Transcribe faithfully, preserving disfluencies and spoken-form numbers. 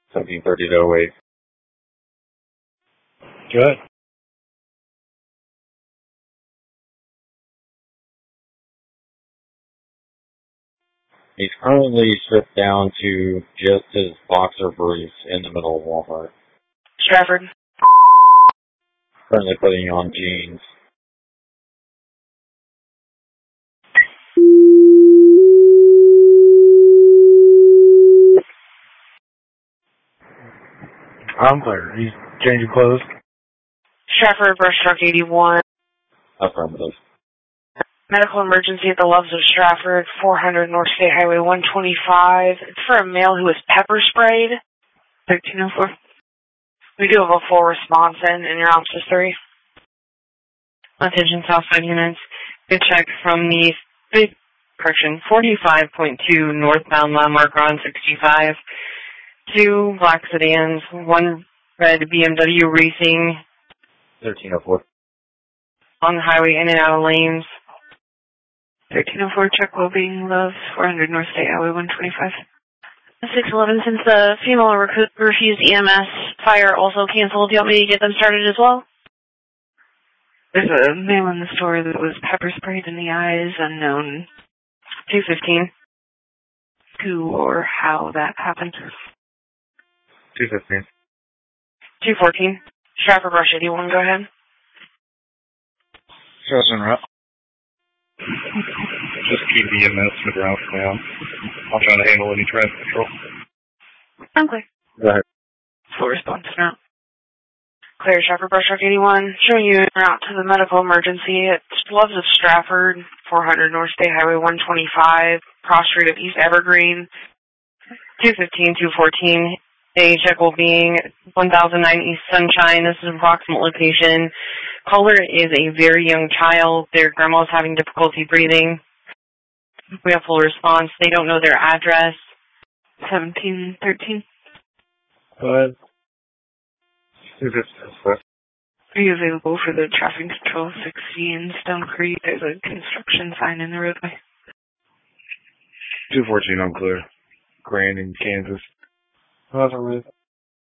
seventeen thirty to oh eight. Good. He's currently stripped down to just his boxer briefs in the middle of Walmart. Stratford. Currently putting on jeans. I'm clear. He's changing clothes. Stratford, Brushstroke eighty-one. Affirmative. Medical emergency at the Loves of Stratford, four hundred North State Highway one twenty-five. It's for a male who was pepper sprayed. thirteen oh four. We do have a full response in, in your office three. Attention Southside units. Good check from the, correction, forty-five point two northbound landmark on sixty-five. Two black sedans, one red B M W racing. thirteen oh four. On the highway, in and out of lanes. thirteen oh four, check well-being, Loves, four hundred North State Highway one twenty-five. six eleven, since the female rec- refused E M S, fire also canceled. Do you want me to get them started as well? There's a male in the store that was pepper sprayed in the eyes, unknown. two fifteen. Who or how that happened. two fifteen. two fourteen. Stratford Brush eighty-one, go ahead. Just en route. Just keep E M S and route down. I'm trying to handle any traffic control. I'm clear. Go ahead. Full response now. Clear, Stratford Brushstroke eighty-one. Showing you en route to the medical emergency at Loves of Stratford, four hundred North State Highway one twenty-five, cross street of East Evergreen. two fifteen, two fourteen. A check will be one thousand nine East Sunshine. This is an approximate location. Caller is a very young child. Their grandma is having difficulty breathing. We have full response. They don't know their address. seventeen thirteen. Go ahead. two fifteen. Are you available for the traffic control sixty in Stone Creek? There's a construction sign in the roadway. two fourteen, I'm clear. Grand in Kansas. Affirmative.